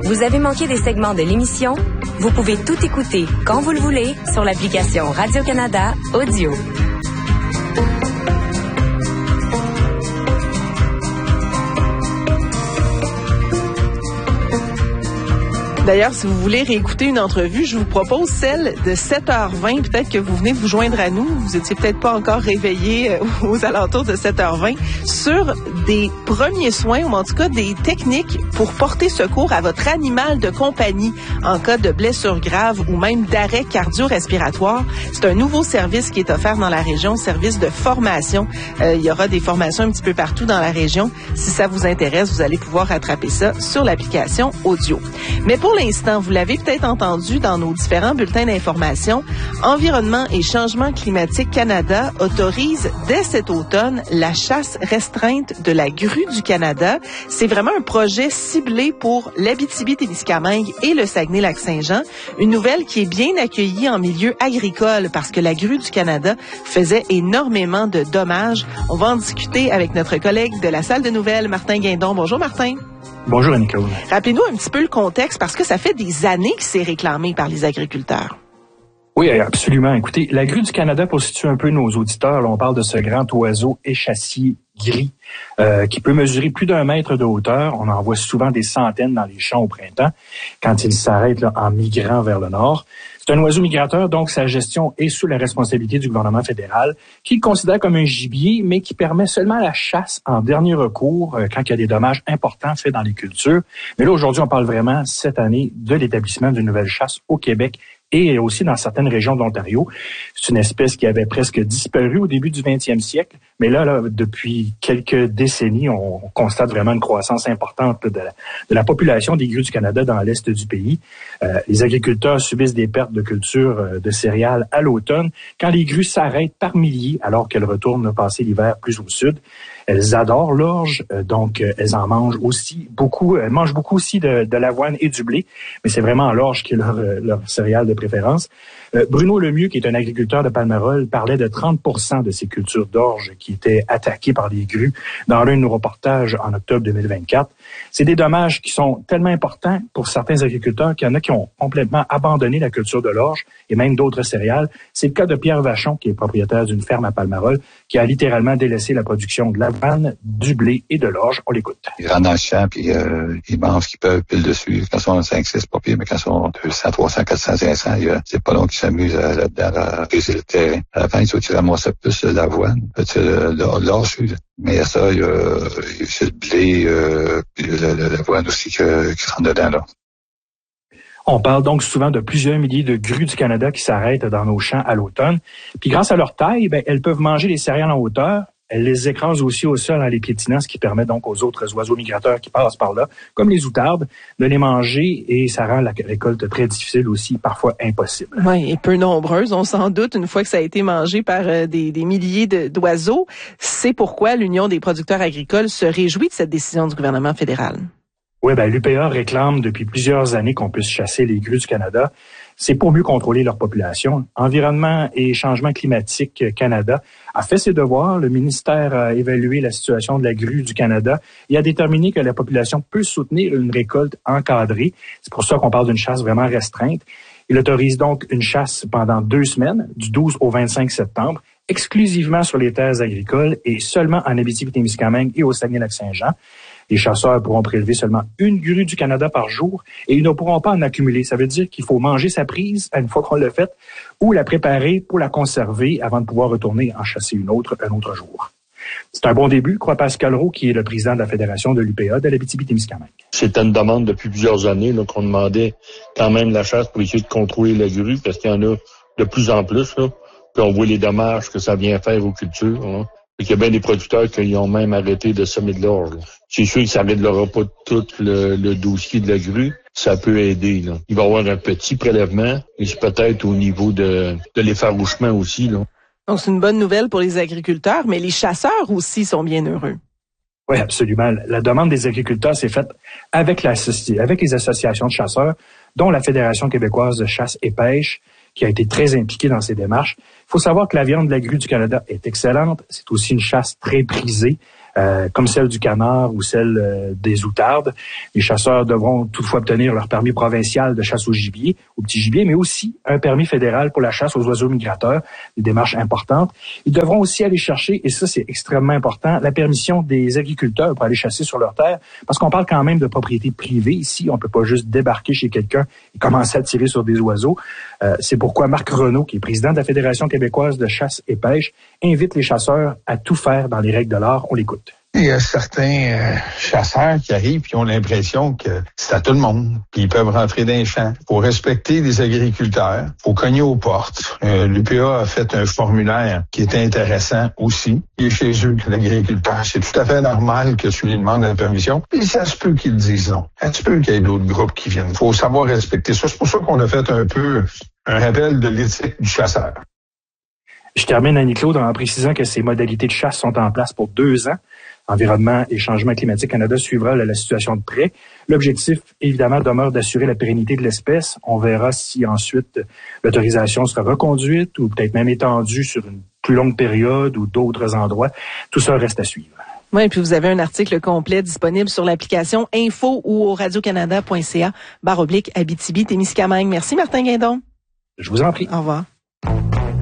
Vous avez manqué des segments de l'émission? Vous pouvez tout écouter quand vous le voulez sur l'application Radio-Canada Audio. D'ailleurs, si vous voulez réécouter une entrevue, je vous propose celle de 7h20. Peut-être que vous venez vous joindre à nous. Vous étiez peut-être pas encore réveillé aux alentours de 7h20 sur des premiers soins, ou en tout cas des techniques pour porter secours à votre animal de compagnie en cas de blessure grave ou même d'arrêt cardio-respiratoire. C'est un nouveau service qui est offert dans la région, service de formation. Il y aura des formations un petit peu partout dans la région. Si ça vous intéresse, vous allez pouvoir rattraper ça sur l'application audio. Mais pour l'instant, vous l'avez peut-être entendu dans nos différents bulletins d'information, Environnement et Changement climatique Canada autorise dès cet automne la chasse restreinte de la grue du Canada. C'est vraiment un projet ciblé pour l'Abitibi-Témiscamingue et le Saguenay-Lac-Saint-Jean. Une nouvelle qui est bien accueillie en milieu agricole parce que la grue du Canada faisait énormément de dommages. On va en discuter avec notre collègue de la salle de nouvelles, Martin Guindon. Bonjour Martin. Bonjour Annie-Claude. Rappelez-nous un petit peu le contexte parce que ça fait des années que c'est réclamé par les agriculteurs. Oui, absolument. Écoutez, la grue du Canada, pour situer un peu nos auditeurs, là, on parle de ce grand oiseau échassier gris qui peut mesurer plus d'1 mètre de hauteur. On en voit souvent des centaines dans les champs au printemps quand il s'arrête là, en migrant vers le nord. C'est un oiseau migrateur, donc sa gestion est sous la responsabilité du gouvernement fédéral, qui le considère comme un gibier, mais qui permet seulement la chasse en dernier recours quand il y a des dommages importants faits dans les cultures. Mais là, aujourd'hui, on parle vraiment, cette année, de l'établissement d'une nouvelle chasse au Québec et aussi dans certaines régions de l'Ontario. C'est une espèce qui avait presque disparu au début du 20e siècle, mais là, depuis quelques décennies, on constate vraiment une croissance importante de la population des grues du Canada dans l'est du pays. Les agriculteurs subissent des pertes de culture de céréales à l'automne quand les grues s'arrêtent par milliers alors qu'elles retournent passer l'hiver plus au sud. Elles adorent l'orge, donc elles en mangent aussi beaucoup. Elles mangent beaucoup aussi de l'avoine et du blé, mais c'est vraiment l'orge qui est leur céréale de préférence. Bruno Lemieux, qui est un agriculteur de Palmerol, parlait de 30% de ces cultures d'orge qui étaient attaquées par les grues dans l'un de nos reportages en octobre 2024. C'est des dommages qui sont tellement importants pour certains agriculteurs qu'il y en a qui ont complètement abandonné la culture de l'orge et même d'autres céréales. C'est le cas de Pierre Vachon, qui est propriétaire d'une ferme à Palmerol, qui a littéralement délaissé la production de l'avoine, du blé et de l'orge. On l'écoute. Ils rentrent dans le champ, puis ils mangent ce qu'ils peuvent, pile dessus. Quand ils sont 5-6, pas pire, mais quand ils sont 200, 300, 400, 500, c'est pas long qu'ils s'amusent là-dedans à briser le terrain. À la fin, ils ramassent plus l'avoine, l'orge, mais ça, c'est le blé, puis l'avoine aussi qui rentre dedans, là. On parle donc souvent de plusieurs milliers de grues du Canada qui s'arrêtent dans nos champs à l'automne. Puis grâce à leur taille, elles peuvent manger les céréales en hauteur. Elles les écrasent aussi au sol en les piétinant, ce qui permet donc aux autres oiseaux migrateurs qui passent par là, comme les outardes, de les manger et ça rend la récolte très difficile aussi, parfois impossible. Oui, et peu nombreuse, on s'en doute, une fois que ça a été mangé par des milliers d'oiseaux. C'est pourquoi l'Union des producteurs agricoles se réjouit de cette décision du gouvernement fédéral. Oui, l'UPA réclame depuis plusieurs années qu'on puisse chasser les grues du Canada. C'est pour mieux contrôler leur population. Environnement et Changement climatique Canada a fait ses devoirs. Le ministère a évalué la situation de la grue du Canada et a déterminé que la population peut soutenir une récolte encadrée. C'est pour ça qu'on parle d'une chasse vraiment restreinte. Il autorise donc une chasse pendant 2 semaines, du 12 au 25 septembre, exclusivement sur les terres agricoles et seulement en Abitibi-Témiscamingue et au Saguenay-Lac-Saint-Jean. Les chasseurs pourront prélever seulement une grue du Canada par jour et ils ne pourront pas en accumuler. Ça veut dire qu'il faut manger sa prise une fois qu'on l'a faite ou la préparer pour la conserver avant de pouvoir retourner en chasser une autre un autre jour. C'est un bon début, croit Pascal Roux, qui est le président de la Fédération de l'UPA de l'Abitibi-Témiscamingue. C'était une demande depuis plusieurs années là, qu'on demandait quand même la chasse pour essayer de contrôler la grue parce qu'il y en a de plus en plus. Là. Puis on voit les dommages que ça vient faire aux cultures. Hein. Il y a bien des producteurs qui ont même arrêté de semer de l'orge. C'est sûr que ça n'arrêtera pas tout le dossier de la grue. Ça peut aider. Là. Il va y avoir un petit prélèvement et c'est peut-être au niveau de l'effarouchement aussi. Là. Donc, c'est une bonne nouvelle pour les agriculteurs, mais les chasseurs aussi sont bien heureux. Oui, absolument. La demande des agriculteurs s'est faite avec les associations de chasseurs, dont la Fédération québécoise de chasse et pêche, qui a été très impliquée dans ces démarches. Il faut savoir que la viande de la grue du Canada est excellente. C'est aussi une chasse très prisée. comme celle du canard ou celle des outardes. Les chasseurs devront toutefois obtenir leur permis provincial de chasse au gibier, au petit gibier, mais aussi un permis fédéral pour la chasse aux oiseaux migrateurs, des démarches importantes. Ils devront aussi aller chercher, et ça c'est extrêmement important, la permission des agriculteurs pour aller chasser sur leur terre, parce qu'on parle quand même de propriété privée ici. On peut pas juste débarquer chez quelqu'un et commencer à tirer sur des oiseaux. C'est pourquoi Marc Renaud, qui est président de la Fédération québécoise de chasse et pêche, invite les chasseurs à tout faire dans les règles de l'art. On l'écoute. Il y a certains chasseurs qui arrivent et ont l'impression que c'est à tout le monde, puis ils peuvent rentrer dans les champs. Il faut respecter les agriculteurs, il faut cogner aux portes. L'UPA a fait un formulaire qui est intéressant aussi. Il est chez eux, l'agriculteur. C'est tout à fait normal que tu lui demandes la permission. Puis ça se peut qu'ils disent non. Ça se peut qu'il y ait d'autres groupes qui viennent. Il faut savoir respecter ça. C'est pour ça qu'on a fait un peu un rappel de l'éthique du chasseur. Je termine, Annie-Claude, en précisant que ces modalités de chasse sont en place pour 2 ans. Environnement et Changement climatique Canada suivra la situation de près. L'objectif, évidemment, demeure d'assurer la pérennité de l'espèce. On verra si ensuite l'autorisation sera reconduite ou peut-être même étendue sur une plus longue période ou d'autres endroits. Tout ça reste à suivre. Oui, puis vous avez un article complet disponible sur l'application Info ou au radiocanada.ca/Abitibi-Témiscamingue. Merci Martin Guindon. Je vous en prie. Au revoir.